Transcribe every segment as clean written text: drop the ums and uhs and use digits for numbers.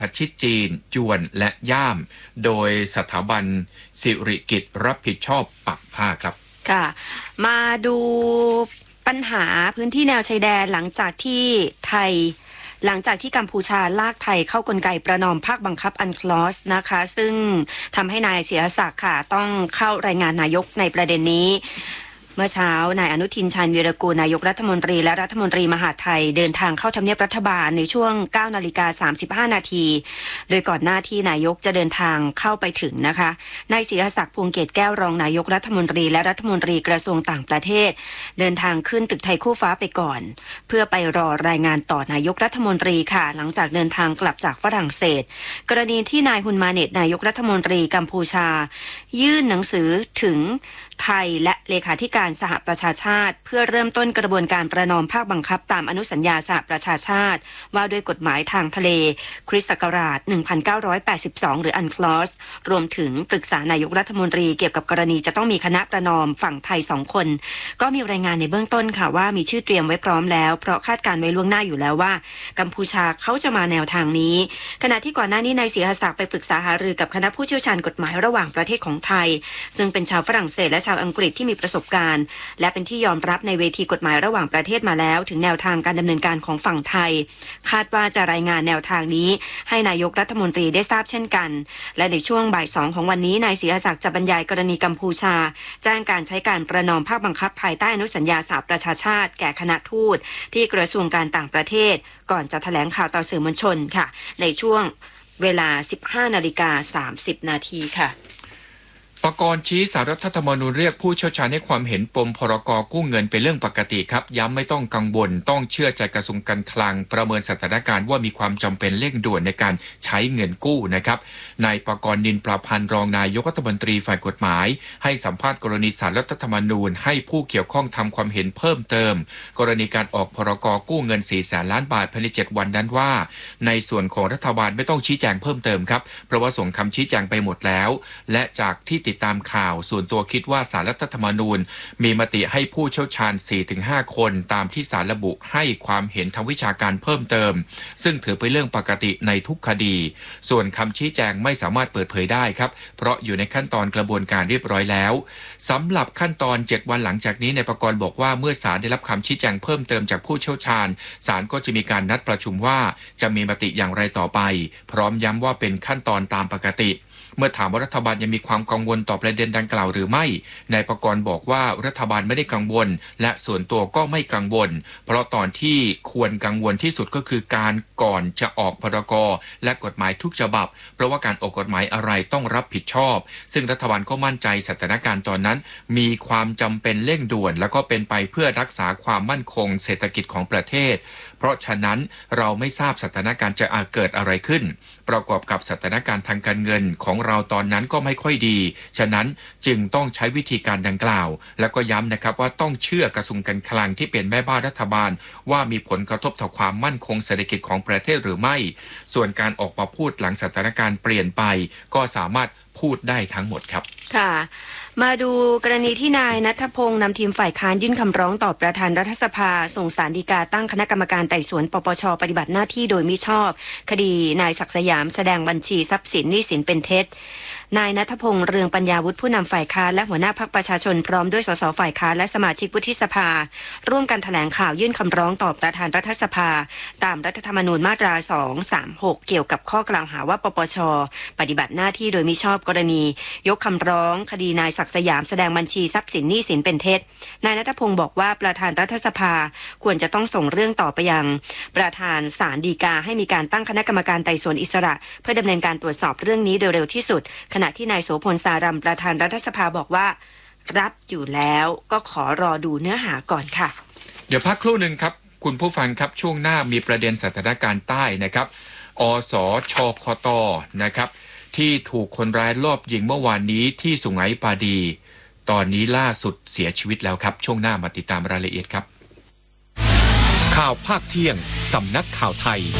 พัชชิตจีนจวนและย่ามโดยสถาบันสิริกิติ์รับผิดชอบปักผ้าครับค่ะมาดูปัญหาพื้นที่แนวชายแดนหลังจากที่กัมพูชาลากไทยเข้ากลไกประนอมภาคบังคับอันคลอสนะคะซึ่งทำให้นายเสียศักดิ์ค่ะต้องเข้ารายงานนายกในประเด็นนี้เมื่อเช้านายอนุทินชาญวีรกูลนายกรัฐมนตรีและรัฐมนตรีมหาดไทยเดินทางเข้าทำเนียบรัฐบาลในช่วง 9:35 นาทีโดยก่อนหน้าที่นายกจะเดินทางเข้าไปถึงนะคะนายศิรศักดิ์พวงเกตแก้วรองนายกรัฐมนตรีและรัฐมนตรีกระทรวงต่างประเทศเดินทางขึ้นตึกไทยคู่ฟ้าไปก่อนเพื่อไปรอรายงานต่อนายกรัฐมนตรีค่ะหลังจากเดินทางกลับจากฝรั่งเศสกรณีที่นายฮุนมาเนตนายกรัฐมนตรีกัมพูชายื่นหนังสือถึงไทยและเลขาธิการสหประชาชาติเพื่อเริ่มต้นกระบวนการประนอมภาคบังคับตามอนุสัญญาสหประชาชาติว่าด้วยกฎหมายทางทะเลคริสต์ศักราช 1982 หรืออันคลอสรวมถึงปรึกษานายกรัฐมนตรีเกี่ยวกับกรณีจะต้องมีคณะประนอมฝั่งไทย2 คนก็มีรายงานในเบื้องต้นค่ะว่ามีชื่อเตรียมไว้พร้อมแล้วเพราะคาดการไว้ล่วงหน้าอยู่แล้วว่ากัมพูชาเขาจะมาแนวทางนี้ขณะที่ก่อนหน้านี้นายศิรศักดิ์ไปปรึกษาหารือกับคณะผู้เชี่ยวชาญกฎหมายระหว่างประเทศของไทยซึ่งเป็นชาวฝรั่งเศสและชาวอังกฤษที่มีประสบการณ์และเป็นที่ยอมรับในเวทีกฎหมายระหว่างประเทศมาแล้วถึงแนวทางการดำเนินการของฝั่งไทยคาดว่าจะรายงานแนวทางนี้ให้นายกรัฐมนตรีได้ทราบเช่นกันและในช่วงบ่าย 2ของวันนี้นายศิรศักดิ์จะบรรยายกรณีกัมพูชาแจ้งการใช้การประนอมภาคบังคับภายใต้อนุสัญญาสหประชาชาติแก่คณะทูตที่กระทรวงการต่างประเทศก่อนจะแถลงข่าวต่อสื่อมวลชนค่ะในช่วงเวลา 15:30 นาทีค่ะปกรณ์ชี้ศาลรัฐธรรมนูญเรียกผู้เชี่ยวชาญให้ความเห็นปมพรก.กู้เงินเป็นเรื่องปกติครับย้ำไม่ต้องกังวลต้องเชื่อใจกระทรวงการคลังประเมินสถานการณ์ว่ามีความจำเป็นเร่งด่วนในการใช้เงินกู้นะครับนายปกรณ์นินประพันธ์รองนายกรัฐมนตรีฝ่ายกฎหมายให้สัมภาษณ์กรณีศาลรัฐธรรมนูญให้ผู้เกี่ยวข้องทำความเห็นเพิ่มเติมกรณีการออกพรก.กู้เงิน 400,000 ล้านบาทภายใน 7 วันนั้นว่าในส่วนของรัฐบาลไม่ต้องชี้แจงเพิ่มเติมครับเพราะว่าส่งคำชี้แจงไปหมดแล้วและจากที่ติดตามข่าวส่วนตัวคิดว่าศาลรัฐธรรมนูญมีมติให้ผู้เชี่ยวชาญ 4-5 คนตามที่ศาลระบุให้ความเห็นทางวิชาการเพิ่มเติมซึ่งถือเป็นเรื่องปกติในทุกคดีส่วนคำชี้แจงไม่สามารถเปิดเผยได้ครับเพราะอยู่ในขั้นตอนกระบวนการเรียบร้อยแล้วสำหรับขั้นตอน 7 วันหลังจากนี้นายปกรณ์บอกว่าเมื่อศาลได้รับคำชี้แจงเพิ่มเติมจากผู้เชี่ยวชาญศาลก็จะมีการนัดประชุมว่าจะมีมติอย่างไรต่อไปพร้อมย้ำว่าเป็นขั้นตอนตามปกติเมื่อถามว่ารัฐบาลยังมีความกังวลต่อประเด็นดังกล่าวหรือไม่นายปกรณ์บอกว่ารัฐบาลไม่ได้กังวลและส่วนตัวก็ไม่กังวลเพราะตอนที่ควรกังวลที่สุดก็คือการก่อนจะออกพรก.และกฎหมายทุกฉบับเพราะว่าการออกกฎหมายอะไรต้องรับผิดชอบซึ่งรัฐบาลก็มั่นใจสถานการณ์ตอนนั้นมีความจำเป็นเร่งด่วนแล้วก็เป็นไปเพื่อรักษาความมั่นคงเศรษฐกิจของประเทศเพราะฉะนั้นเราไม่ทราบสถานการณ์จะเกิดอะไรขึ้นประกอบกับสถานการณ์ทางการเงินของเราตอนนั้นก็ไม่ค่อยดีฉะนั้นจึงต้องใช้วิธีการดังกล่าวแล้วก็ย้ำนะครับว่าต้องเชื่อกระทรวงการคลังที่เป็นแม่บ้านรัฐบาลว่ามีผลกระทบต่อความมั่นคงเศรษฐกิจของประเทศหรือไม่ส่วนการออกมาพูดหลังสถานการณ์เปลี่ยนไปก็สามารถพูดได้ทั้งหมดครับค่ะมาดูกรณีที่นายณัฐพงษ์นำทีมฝ่ายค้านยื่นคำร้องต่อประธานรัฐสภาส่งศาลฎีกาตั้งคณะกรรมการไต่สวนปปช.ปฏิบัติหน้าที่โดยมิชอบคดีนายศักดิ์สยามแสดงบัญชีทรัพย์สินหนี้สินเป็นเท็จนายณัฐพงษ์เรืองปัญญาวุฒิผู้นำฝ่ายค้านและหัวหน้าพรรคประชาชนพร้อมด้วยสสฝ่ายค้านและสมาชิกวุฒิสภาร่วมกันแถลงข่าวยื่นคำร้องต่อประธานรัฐสภาตามรัฐธรรมนูญมาตรา 236 เกี่ยวกับข้อกล่าวหาว่าปปช.ปฏิบัติหน้าที่โดยมิชอบกรณียกคำร้องคดีนายศักดิ์สยามแสดงบัญชีทรัพย์สินหนี้สินเป็นเท็จนายณัฐพงษ์บอกว่าประธานรัฐสภาควรจะต้องส่งเรื่องต่อไปยังประธานศาลฎีกาให้มีการตั้งคณะกรรมการไต่สวนอิสระเพื่อดำเนินการตรวจสอบเรื่องนี้โดยเร็วที่สุดขณะที่นายโสพลสารัมประธานรัฐสภาบอกว่ารับอยู่แล้วก็ขอรอดูเนื้อหาก่อนค่ะเดี๋ยวพักครู่หนึ่งครับคุณผู้ฟังครับช่วงหน้ามีประเด็นสถานการณ์ใต้นะครับอสชคตนะครับที่ถูกคนร้ายลอบยิงเมื่อวานนี้ที่สุไหงปาดีตอนนี้ล่าสุดเสียชีวิตแล้วครับช่วงหน้ามาติดตามรายละเอียดครับข่าวภาคเที่ยงสำนักข่าวไทย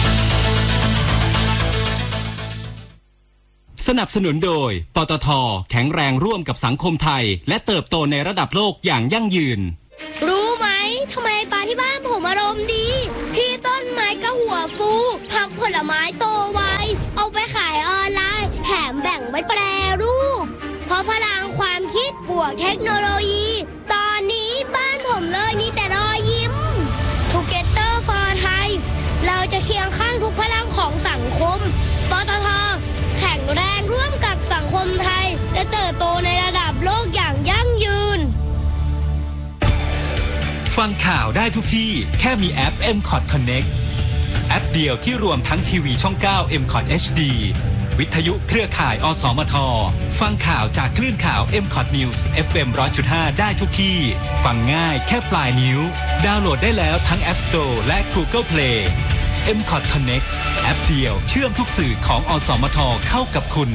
สนับสนุนโดยปตท.แข็งแรงร่วมกับสังคมไทยและเติบโตในระดับโลกอย่างยั่งยืนรู้ไหมทำไมปลาที่บ้านผมอารมณ์ดีพี่ต้นไม้ก็หัวฟูผักผลไม้โตไวคโนโลยี ตอนนี้บ้านผมเลยมีแต่รอยยิ้ม Together for Thai เราจะเคียงข้างทุกพลังของสังคม ปตท.แข็งแรงร่วมกับสังคมไทยและเติบโตในระดับโลกอย่างยั่งยืนฟังข่าวได้ทุกที่แค่มีแอป MCOT Connect แอปเดียวที่รวมทั้งทีวีช่อง 9 MCOT HD วิทยุเครือข่ายอสมทฟังข่าวจากคลื่นข่าว MCOT News FM 100.5 ได้ทุกที่ฟังง่ายแค่ปลายนิ้วดาวน์โหลดได้แล้วทั้ง App Store และ Google Play MCOT Connect แอปเดียวเชื่อมทุกสื่อของอสมทเข้ากับคุณ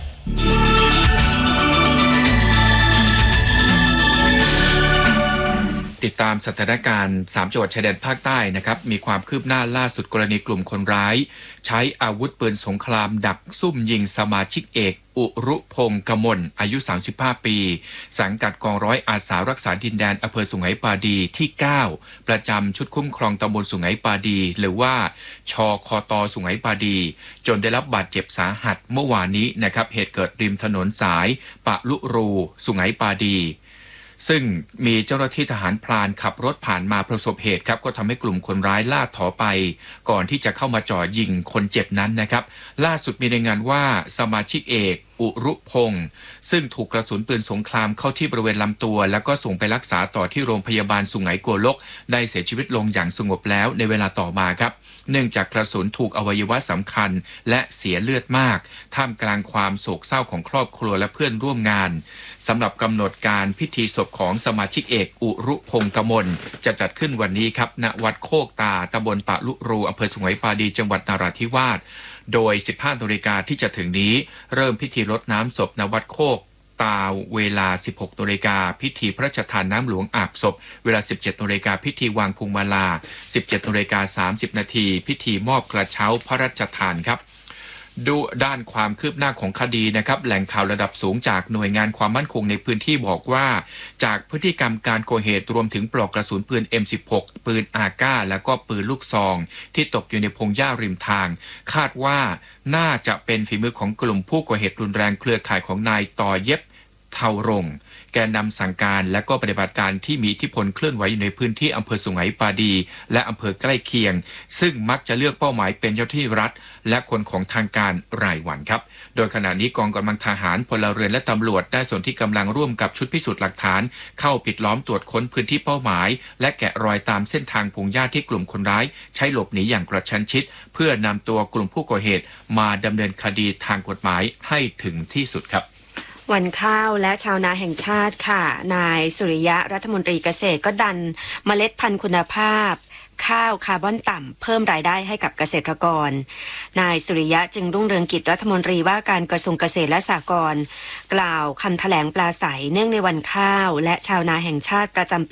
ติดตามสถานการณ์3จังหวัดชายแดนภาคใต้นะครับมีความคืบหน้าล่าสุดกรณีกลุ่มคนร้ายใช้อาวุธปืนสงครามดักซุ่มยิงสมาชิกเอกอุรุพงษ์กมลอายุ35ปีสังกัดกองร้อยอาสารักษาดินแดนอำเภอสุไหงปาดีที่9ประจำชุดคุ้มครองตำบลสุไหงปาดีหรือว่าชคต.สุไหงปาดีจนได้รับบาดเจ็บสาหัสเมื่อวานนี้นะครับเหตุเกิดริมถนนสายปะลุรูสุไหงปาดีซึ่งมีเจ้าหน้าที่ทหารพรานขับรถผ่านมาประสบเหตุครับก็ทำให้กลุ่มคนร้ายล่าถอไปก่อนที่จะเข้ามาจ่อยิงคนเจ็บนั้นนะครับล่าสุดมีรายงานว่าสมาชิกเอกอุรุพงษ์ซึ่งถูกกระสุนปืนสงครามเข้าที่บริเวณลำตัวแล้วก็ส่งไปรักษาต่อที่โรงพยาบาลสุไหงโกลกได้เสียชีวิตลงอย่างสงบแล้วในเวลาต่อมาครับเนื่องจากกระสุนถูกอวัยวะสำคัญและเสียเลือดมากท่ามกลางความโศกเศร้าของครอบครัวและเพื่อนร่วมงานสำหรับกำหนดการพิธีศพของสมาชิกเอกอุรุพงษ์กมลจะจัดขึ้นวันนี้ครับณวัดโคกตาตำบลปะลุรูอำเภอสุไหงปาดีจังหวัดนราธิวาสโดย 15 นาฬิกาที่จะถึงนี้เริ่มพิธีรดน้ำศพณวัดโคกตาเวลา 16 นาฬิกาพิธีพระราชทานน้ำหลวงอาบศพเวลา 17 นาฬิกาพิธีวางพวงมาลา 17 นาฬิกา 30 นาทีพิธีมอบกระเช้าพระราชทานครับดูด้านความคืบหน้าของคดีนะครับแหล่งข่าวระดับสูงจากหน่วยงานความมั่นคงในพื้นที่บอกว่าจากพฤติกรรมการก่อเหตุรวมถึงปลอกกระสุนปืน M16 ปืนอาก้าแล้วก็ปืนลูกซองที่ตกอยู่ในพงหญ้าริมทางคาดว่าน่าจะเป็นฝีมือของกลุ่มผู้ก่อเหตุรุนแรงเครือข่ายของนายต่อเย็บเทารงแกนนำสั่งการและก็ปฏิบัติการที่มีอิทธิพลเคลื่อนไหวอยู่ในพื้นที่อำเภอสุไหงปาดีและอำเภอใกล้เคียงซึ่งมักจะเลือกเป้าหมายเป็นเจ้าหน้าที่รัฐและคนของทางการรายวันครับโดยขณะนี้กองกำลังทหารพลเรือนและตำรวจได้ส่วนที่กำลังร่วมกับชุดพิสูจน์หลักฐานเข้าปิดล้อมตรวจค้นพื้นที่เป้าหมายและแกะรอยตามเส้นทางพงหญ้าที่กลุ่มคนร้ายใช้หลบหนีอย่างกระชั้นชิดเพื่อนำตัวกลุ่มผู้ก่อเหตุมาดำเนินคดีทางกฎหมายให้ถึงที่สุดครับวันข้าวและชาวนาแห่งชาติค่ะนายสุริยะรัฐมนตรีเกษตรก็ดันเมล็ดพันธุ์คุณภาพข้าวคาร์บอนต่ำเพิ่มรายได้ให้กับเกษตรกรนายสุริยะจึงรุ่งเรืองกิจรัฐมนตรีว่าการกระทรวงเกษตรและสหกรณ์กล่าวคำแถลงปราศรัยเนื่องในวันข้าวและชาวนาแห่งชาติประจำปี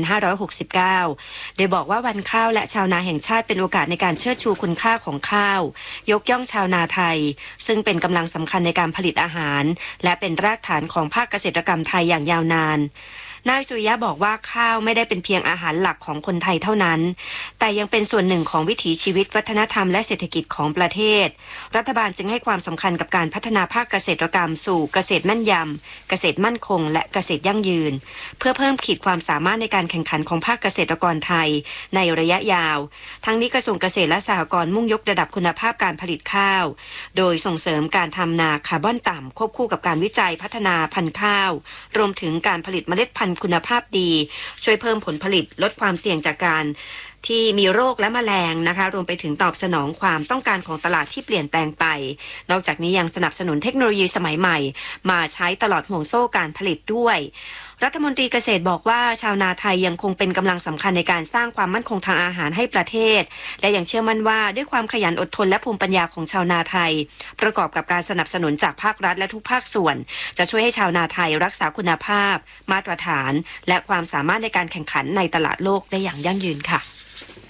2569 โดยบอกว่าวันข้าวและชาวนาแห่งชาติเป็นโอกาสในการเชิดชูคุณค่าของข้าวยกย่องชาวนาไทยซึ่งเป็นกำลังสำคัญในการผลิตอาหารและเป็นรากฐานของภาคเกษตรกรรมไทยอย่างยาวนานนายสุริยะบอกว่าข้าวไม่ได้เป็นเพียงอาหารหลักของคนไทยเท่านั้นแต่ยังเป็นส่วนหนึ่งของวิถีชีวิตวัฒนธรรมและเศรษฐกิจของประเทศรัฐบาลจึงให้ความสำคัญกับการพัฒนาภาคเกษตรกรรมสู่เกษตรแม่นยำเกษตรมั่นคงและเกษตรยั่งยืนเพื่อเพิ่มขีดความสามารถในการแข่งขันของภาคเกษตรกรไทยในระยะยาวทั้งนี้กระทรวงเกษตรและสหกรณ์มุ่งยกระดับคุณภาพการผลิตข้าวโดยส่งเสริมการทำนาคาร์บอนต่ำควบคู่กับการวิจัยพัฒนาพันธุ์ข้าวรวมถึงการผลิตเมล็ดพันธุ์คุณภาพดีช่วยเพิ่มผลผลิตลดความเสี่ยงจากการที่มีโรคและแมลงนะคะรวมไปถึงตอบสนองความต้องการของตลาดที่เปลี่ยนแปลงไปนอกจากนี้ยังสนับสนุนเทคโนโลยีสมัยใหม่มาใช้ตลอดห่วงโซ่การผลิตด้วยรัฐมนตรีเกษตรบอกว่าชาวนาไทยยังคงเป็นกำลังสำคัญในการสร้างความมั่นคงทางอาหารให้ประเทศและยังเชื่อมั่นว่าด้วยความขยันอดทนและภูมิปัญญาของชาวนาไทยประกอบกับการสนับสนุนจากภาครัฐและทุกภาคส่วนจะช่วยให้ชาวนาไทยรักษาคุณภาพมาตรฐานและความสามารถในการแข่งขันในตลาดโลกได้อย่างยั่งยืนค่ะ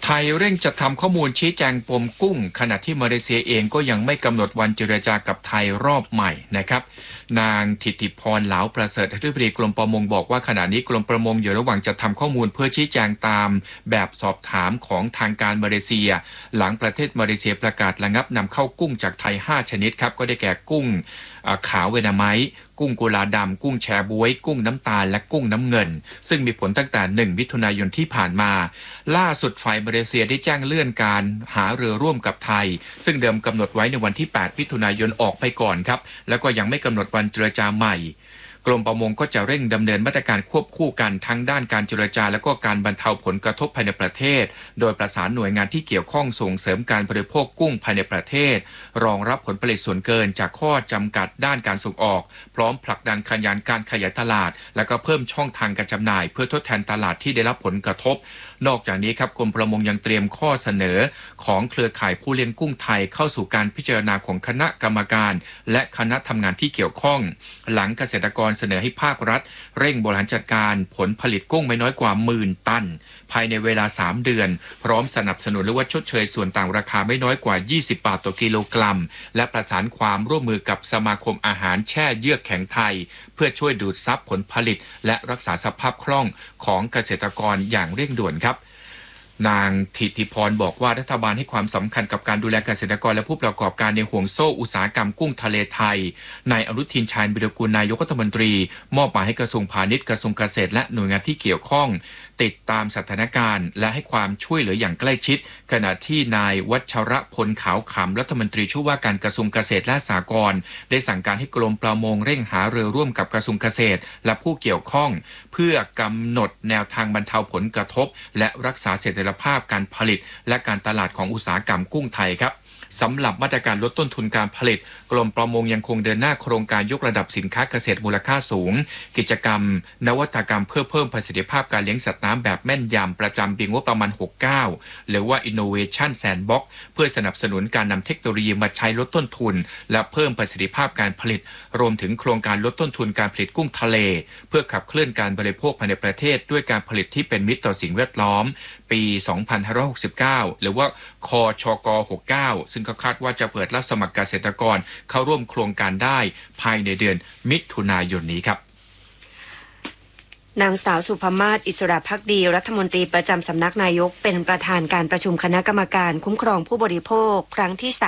ไทยเร่งจัดทำข้อมูลชี้แจงปมกุ้งขณะที่มาเลเซียเองก็ยังไม่กำหนดวันเจรจากับไทยรอบใหม่นะครับนางถิติพรเหลาประเสริฐอธิบดีกรมประมงบอกว่าขณะนี้กรมประมงอยู่ระหว่างจัดทำข้อมูลเพื่อชี้แจงตามแบบสอบถามของทางการมาเลเซียหลังประเทศมาเลเซียประกาศระงับนำเข้ากุ้งจากไทย5ชนิดครับก็ได้แก่กุ้งขาวเวนาไมต์กุ้งกุลาดำกุ้งแชบ๊วยกุ้งน้ำตาลและกุ้งน้ำเงินซึ่งมีผลตั้งแต่1มิถุนายนที่ผ่านมาล่าสุดฝ่ายมาเลเซียได้แจ้งเลื่อนการหาเรือร่วมกับไทยซึ่งเดิมกำหนดไว้ในวันที่8มิถุนายนออกไปก่อนครับแล้วก็ยังไม่กำหนดวันเจรจาใหม่กรมประมงก็จะเร่งดำเนินมาตรการควบคู่กันทั้งด้านการเจรจาและก็การบรรเทาผลกระทบภายในประเทศโดยประสานหน่วยงานที่เกี่ยวข้องส่งเสริมการบริโภคกุ้งภายในประเทศรองรับผลผลิตส่วนเกินจากข้อจำกัดด้านการส่งออกพร้อมผลักดันขยันการขยายตลาดและก็เพิ่มช่องทางการจำหน่ายเพื่อทดแทนตลาดที่ได้รับผลกระทบนอกจากนี้ครับกรมประมงยังเตรียมข้อเสนอของเครือข่ายผู้เลี้ยงกุ้งไทยเข้าสู่การพิจารณาของคณะกรรมการและคณะทำงานที่เกี่ยวข้องหลังเกษตรกรเสนอให้ภาครัฐเร่งบริหารจัดการผลผลิตกุ้งไม่น้อยกว่า10,000 ตันภายในเวลา3เดือนพร้อมสนับสนุนหรือว่าชดเชยส่วนต่างราคาไม่น้อยกว่า20 บาทต่อกิโลกรัมและประสานความร่วมมือกับสมาคมอาหารแช่เยือกแข็งไทยเพื่อช่วยดูดซับผลผลิตและรักษาสภาพคล่องของเกษตรกรอย่างเร่งด่วนครับนางถิติพรบอกว่ารัฐบาลให้ความสำคัญกับการดูแลเกษตรกรและผู้ประกอบการในห่วงโซ่อุตสาหกรรมกุ้งทะเลไทยนายอนุทินชาญวิรากูลนายกรัฐมนตรีมอบหมายให้กระทรวงพาณิชย์กระทรวงเกษตรและหน่วยงานที่เกี่ยวข้องติดตามสถานการณ์และให้ความช่วยเหลืออย่างใกล้ชิดขณะที่นายวัชรพลขาวขำรัฐมนตรีช่วยว่าการกระทรวงเกษตรและสหกรณ์ได้สั่งการให้กรมประมงเร่งหารือร่วมกับกระทรวงเกษตรและผู้เกี่ยวข้องเพื่อกำหนดแนวทางบรรเทาผลกระทบและรักษาเสถียรภาพการผลิตและการตลาดของอุตสาหกรรมกุ้งไทยครับสำหรับมาตรการลดต้นทุนการผลิตกรมประมงยังคงเดินหน้าโครงการยกระดับสินค้าเกษตรมูลค่าสูงกิจกรรมนวัตกรรมเพื่อเพิ่มประสิทธิภาพการเลี้ยงสัตว์น้ำแบบแม่นยำประจำปีงบประมาณ69หรือว่า Innovation Sandbox เพื่อสนับสนุนการนำเทคโนโลยีมาใช้ลดต้นทุนและเพิ่มประสิทธิภาพการผลิตรวมถึงโครงการลดต้นทุนการผลิตกุ้งทะเลเพื่อขับเคลื่อนการบริโภคภายในประเทศด้วยการผลิตที่เป็นมิตรต่อสิ่งแวดล้อมปี2569หรือว่าคชก69ซึ่งก็คาดว่าจะเปิดรับสมัครเกษตรกรเข้าร่วมโครงการได้ภายในเดือนมิถุนายนนี้ครับนางสาวสุภมาศอิสระภักดีรัฐมนตรีประจำสำนักนายกเป็นประธานการประชุมคณะกรรมการคุ้มครองผู้บริโภคครั้งที่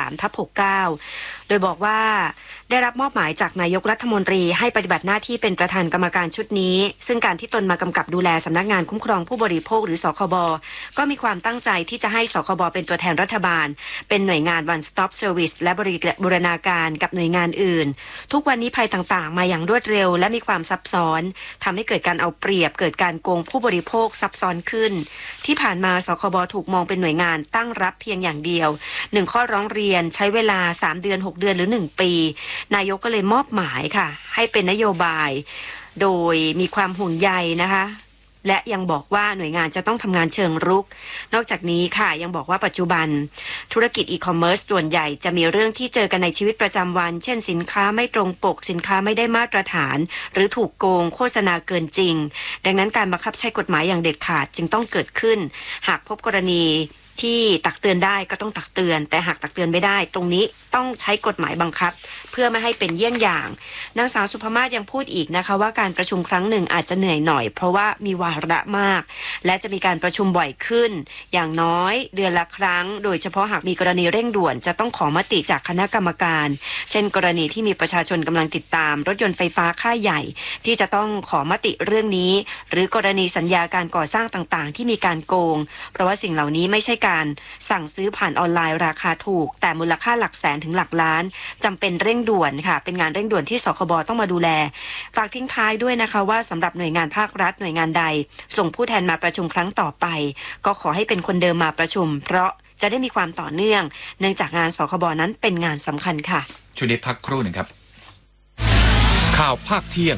3/69 โดยบอกว่าได้รับมอบหมายจากนายกรัฐมนตรีให้ปฏิบัติหน้าที่เป็นประธานกรรมการชุดนี้ซึ่งการที่ตนมากำกับดูแลสำนักงานคุ้มครองผู้บริโภคหรือสคบก็มีความตั้งใจที่จะให้สคบเป็นตัวแทนรัฐบาลเป็นหน่วยงาน One Stop Service และบูรณาการกับหน่วยงานอื่นทุกวันนี้ภัยต่างๆมาอย่างรวดเร็วและมีความซับซ้อนทำให้เกิดการเอาเปรียบเกิดการโกงผู้บริโภคซับซ้อนขึ้นที่ผ่านมาสคบถูกมองเป็นหน่วยงานตั้งรับเพียงอย่างเดียว1ข้อร้องเรียนใช้เวลา3เดือน6เดือนหรือ1ปีนายกก็เลยมอบหมายค่ะให้เป็นนโยบายโดยมีความห่วงใยนะคะและยังบอกว่าหน่วยงานจะต้องทำงานเชิงรุกนอกจากนี้ค่ะยังบอกว่าปัจจุบันธุรกิจอีคอมเมิร์ซส่วนใหญ่จะมีเรื่องที่เจอกันในชีวิตประจำวันเช่นสินค้าไม่ตรงปกสินค้าไม่ได้มาตรฐานหรือถูกโกงโฆษณาเกินจริงดังนั้นการบังคับใช้กฎหมายอย่างเด็ดขาดจึงต้องเกิดขึ้นหากพบกรณีที่ตักเตือนได้ก็ต้องตักเตือนแต่หากตักเตือนไม่ได้ตรงนี้ต้องใช้กฎหมายบังคับเพื่อไม่ให้เป็นเยี่ยงอย่างนางสาวสุภมาศยังพูดอีกนะคะว่าการประชุมครั้งหนึ่งอาจจะเหนื่อยหน่อยเพราะว่ามีวาระมากและจะมีการประชุมบ่อยขึ้นอย่างน้อยเดือนละครั้งโดยเฉพาะหากมีกรณีเร่งด่วนจะต้องขอมติจากคณะกรรมการเช่นกรณีที่มีประชาชนกำลังติดตามรถยนต์ไฟฟ้าค่ายใหญ่ที่จะต้องขอมติเรื่องนี้หรือกรณีสัญญาการก่อสร้างต่างๆที่มีการโกงเพราะว่าสิ่งเหล่านี้ไม่ใช่การสั่งซื้อผ่านออนไลน์ราคาถูกแต่มูลค่าหลักแสนถึงหลักล้านจำเป็นเร่งด่วนค่ะเป็นงานเร่งด่วนที่สคบต้องมาดูแลฝากทิ้งท้ายด้วยนะคะว่าสำหรับหน่วยงานภาครัฐหน่วยงานใดส่งผู้แทนมาประชุมครั้งต่อไปก็ขอให้เป็นคนเดิมมาประชุมเพราะจะได้มีความต่อเนื่องเนื่องจากงานสคบนั้นเป็นงานสำคัญค่ะช่วงนี้พักครู่หนึ่งครับข่าวภาคเที่ยง